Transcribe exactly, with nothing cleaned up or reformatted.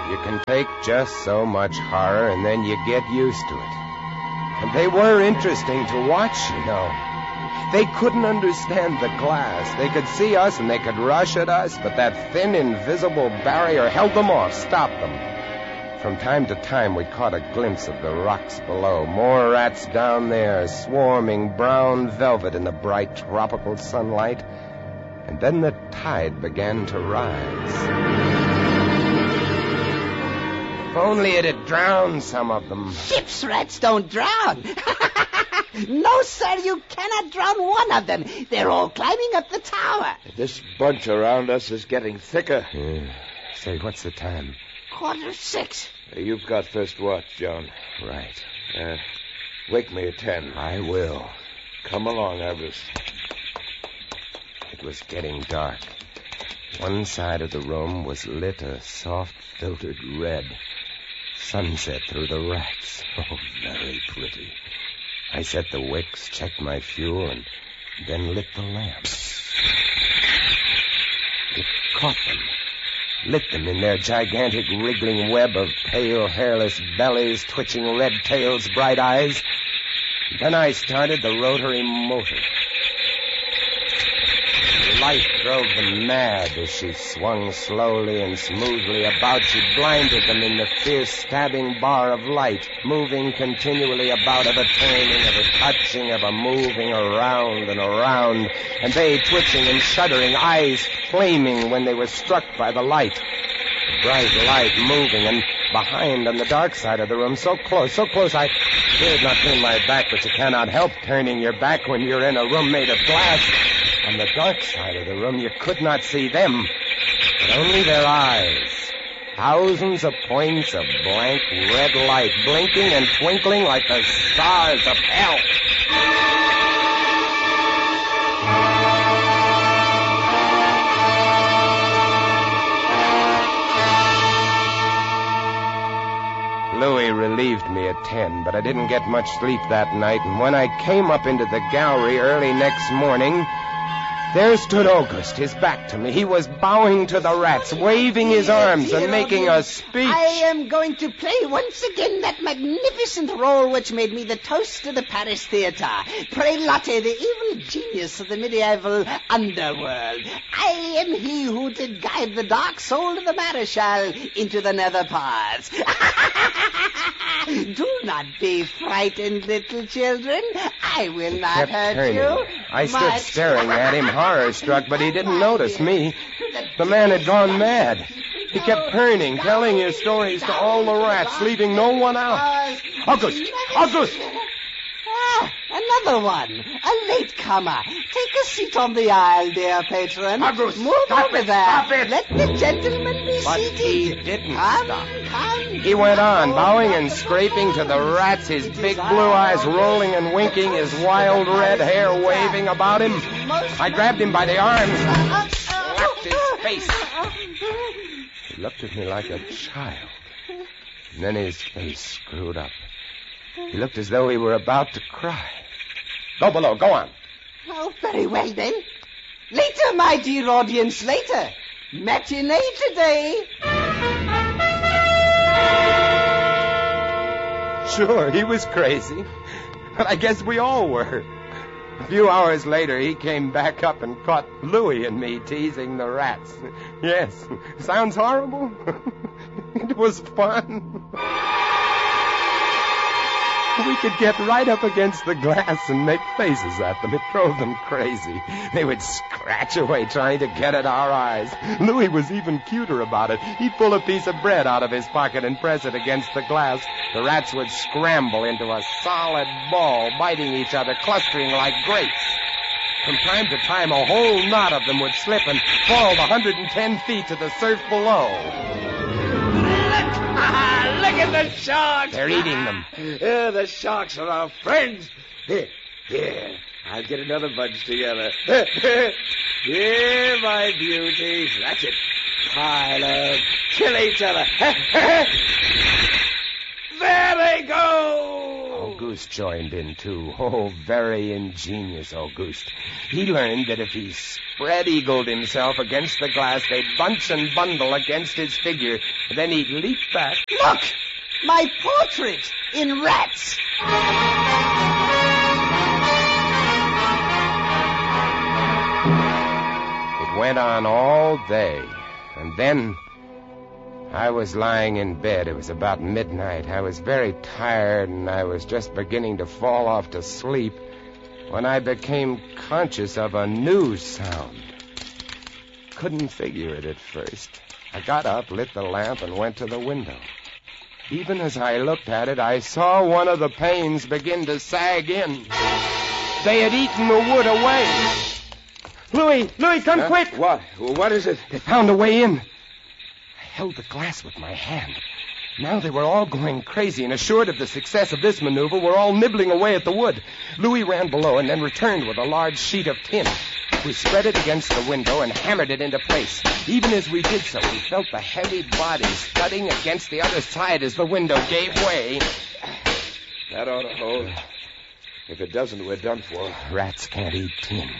You can take just so much horror, and then you get used to it. And they were interesting to watch, you know. They couldn't understand the glass. They could see us, and they could rush at us, but that thin, invisible barrier held them off, stopped them. From time to time, we caught a glimpse of the rocks below. More rats down there, swarming brown velvet in the bright tropical sunlight. And then the tide began to rise. If only it had drowned some of them. Ship's rats don't drown. No, sir, you cannot drown one of them. They're all climbing up the tower. This bunch around us is getting thicker. Yeah. Say, what's the time? Quarter six. You've got first watch, John. Right. Uh, wake me at ten. I will. Come along, Agus. It was getting dark. One side of the room was lit a soft, filtered red. Sunset through the rats. Oh, very pretty. I set the wicks, checked my fuel, and then lit the lamps. It caught them. Lit them in their gigantic wriggling web of pale, hairless bellies, twitching red tails, bright eyes. Then I started the rotary motor. The light drove them mad as she swung slowly and smoothly about. She blinded them in the fierce stabbing bar of light, moving continually about, of a turning, of a touching, of a moving around and around, and they twitching and shuddering, eyes flaming when they were struck by the light. The bright light moving, and behind on the dark side of the room, so close, so close, I dared not turn my back, but you cannot help turning your back when you're in a room made of glass. On the dark side of the room, you could not see them, but only their eyes. Thousands of points of blank red light, blinking and twinkling like the stars of hell. Louis relieved me at ten, but I didn't get much sleep that night, and when I came up into the gallery early next morning, there stood August, his back to me. He was bowing to the rats, waving his arms and making a speech. I am going to play once again that magnificent role which made me the toast of the Paris Theatre. Prelate, the evil genius of the medieval underworld. I am he who did guide the dark soul of the Marechal into the nether paths. Do not be frightened, little children. I will not kept hurt turning. you. I stood My staring at him, horror-struck, but he didn't notice me. The man had gone mad. He kept turning, telling his stories to all the rats, leaving no one out. August! August! Ah, another one. A latecomer. Take a seat on the aisle, dear patron. August, Move stop over it, there. stop it. Let the gentleman be But seated. he didn't come, stop. Come, He went on, bowing and scraping to the rats, his big blue eyes rolling and winking, his wild red hair waving about him. I grabbed him by the arms and slapped his face. He looked at me like a child. And then his face screwed up. He looked as though he were about to cry. Go below, go on. Oh, very well then. Later, my dear audience, later. Matinee today. Sure, he was crazy. But I guess we all were. A few hours later, he came back up and caught Louis and me teasing the rats. Yes, sounds horrible. It was fun. We could get right up against the glass and make faces at them. It drove them crazy. They would scratch away trying to get at our eyes. Louis was even cuter about it. He'd pull a piece of bread out of his pocket and press it against the glass. The rats would scramble into a solid ball, biting each other, clustering like grapes. From time to time, a whole knot of them would slip and fall one hundred ten feet to the surf below. Look at the sharks. They're eating them. Yeah, the sharks are our friends. Here, here. I'll get another bunch together. Here, my beauties. That's it. Pile up. Kill each other. there they go! Auguste joined in, too. Oh, very ingenious Auguste. He learned that if he spread-eagled himself against the glass, they'd bunch and bundle against his figure. Then he'd leap back. Look! My portrait in Rats! It went on all day, and then I was lying in bed. It was about midnight. I was very tired, and I was just beginning to fall off to sleep when I became conscious of a new sound. Couldn't figure it at first. I got up, lit the lamp, and went to the window. Even as I looked at it, I saw one of the panes begin to sag in. They had eaten the wood away. Louis, Louis, come Huh? quick! What? What is it? They found a way in. I held the glass with my hand. Now they were all going crazy, and assured of the success of this maneuver, were all nibbling away at the wood. Louis ran below and then returned with a large sheet of tin. We spread it against the window and hammered it into place. Even as we did so, we felt the heavy body thudding against the other side as the window gave way. That ought to hold. If it doesn't, we're done for. Rats can't eat tin.